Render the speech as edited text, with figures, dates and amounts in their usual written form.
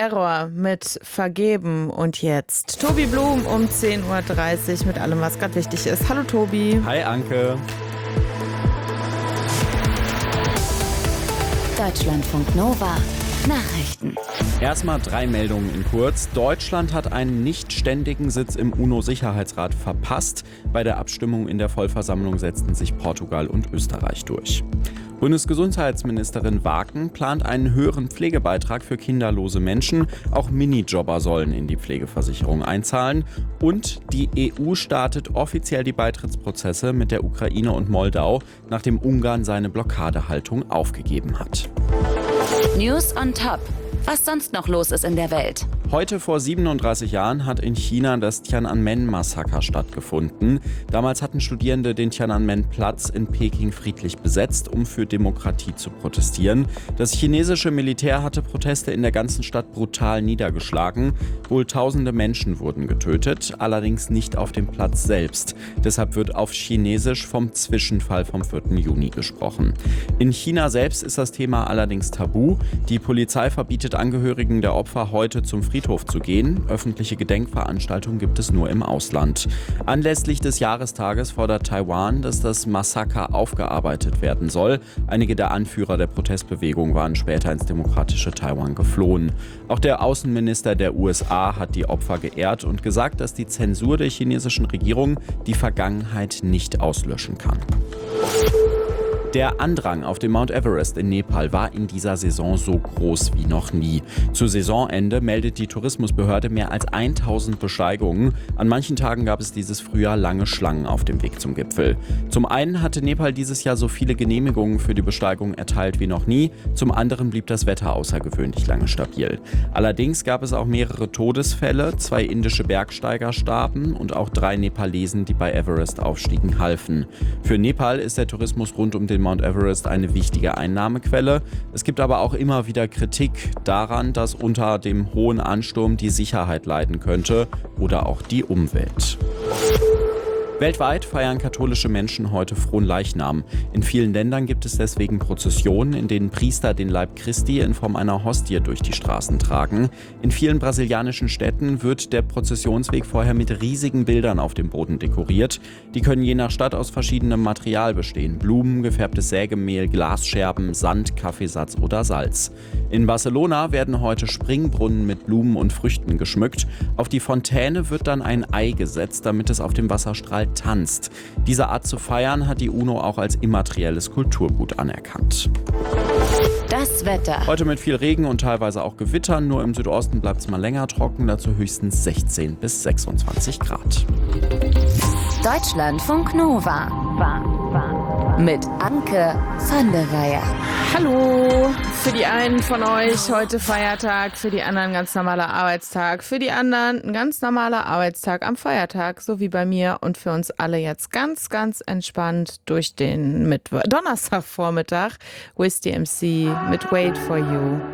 Error mit Vergeben. Und jetzt Tobi Blum um 10.30 Uhr mit allem, was gerade wichtig ist. Hallo Tobi. Hi Anke. Deutschlandfunk Nova Nachrichten. Erstmal 3 Meldungen in kurz. Deutschland hat einen nicht ständigen Sitz im UNO-Sicherheitsrat verpasst. Bei der Abstimmung in der Vollversammlung setzten sich Portugal und Österreich durch. Bundesgesundheitsministerin Waken plant einen höheren Pflegebeitrag für kinderlose Menschen. Auch Minijobber sollen in die Pflegeversicherung einzahlen. Und die EU startet offiziell die Beitrittsprozesse mit der Ukraine und Moldau, nachdem Ungarn seine Blockadehaltung aufgegeben hat. News on Top. Was sonst noch los ist in der Welt. Heute vor 37 Jahren hat in China das Tiananmen-Massaker stattgefunden. Damals hatten Studierende den Tiananmen-Platz in Peking friedlich besetzt, um für Demokratie zu protestieren. Das chinesische Militär hatte Proteste in der ganzen Stadt brutal niedergeschlagen. Wohl tausende Menschen wurden getötet, allerdings nicht auf dem Platz selbst. Deshalb wird auf Chinesisch vom Zwischenfall vom 4. Juni gesprochen. In China selbst ist das Thema allerdings tabu. Die Polizei verbietet Angehörigen der Opfer heute zum Friedhof zu gehen. Öffentliche Gedenkveranstaltungen gibt es nur im Ausland. Anlässlich des Jahrestages fordert Taiwan, dass das Massaker aufgearbeitet werden soll. Einige der Anführer der Protestbewegung waren später ins demokratische Taiwan geflohen. Auch der Außenminister der USA hat die Opfer geehrt und gesagt, dass die Zensur der chinesischen Regierung die Vergangenheit nicht auslöschen kann. Der Andrang auf dem Mount Everest in Nepal war in dieser Saison so groß wie noch nie. Zu Saisonende meldet die Tourismusbehörde mehr als 1000 Besteigungen. An manchen Tagen gab es dieses Frühjahr lange Schlangen auf dem Weg zum Gipfel. Zum einen hatte Nepal dieses Jahr so viele Genehmigungen für die Besteigung erteilt wie noch nie. Zum anderen blieb das Wetter außergewöhnlich lange stabil. Allerdings gab es auch mehrere Todesfälle. 2 indische Bergsteiger starben und auch 3 Nepalesen, die bei Everest aufstiegen, halfen. Für Nepal ist der Tourismus rund um den Mount Everest eine wichtige Einnahmequelle. Es gibt aber auch immer wieder Kritik daran, dass unter dem hohen Ansturm die Sicherheit leiden könnte oder auch die Umwelt. Weltweit feiern katholische Menschen heute Fronleichnam. In vielen Ländern gibt es deswegen Prozessionen, in denen Priester den Leib Christi in Form einer Hostie durch die Straßen tragen. In vielen brasilianischen Städten wird der Prozessionsweg vorher mit riesigen Bildern auf dem Boden dekoriert. Die können je nach Stadt aus verschiedenem Material bestehen. Blumen, gefärbtes Sägemehl, Glasscherben, Sand, Kaffeesatz oder Salz. In Barcelona werden heute Springbrunnen mit Blumen und Früchten geschmückt. Auf die Fontäne wird dann ein Ei gesetzt, damit es auf dem Wasserstrahl tanzt. Diese Art zu feiern hat die UNO auch als immaterielles Kulturgut anerkannt. Das Wetter. Heute mit viel Regen und teilweise auch Gewittern. Nur im Südosten bleibt es mal länger trocken, dazu höchstens 16 bis 26 Grad. Deutschlandfunk Nova. Mit Anke van der Weyer. Hallo. Für die einen von euch heute Feiertag, für die anderen ganz normaler Arbeitstag, für die anderen ein ganz normaler Arbeitstag am Feiertag, so wie bei mir und für uns alle jetzt ganz, ganz entspannt durch den Donnerstagvormittag. Wiz DMC mit Wait for You.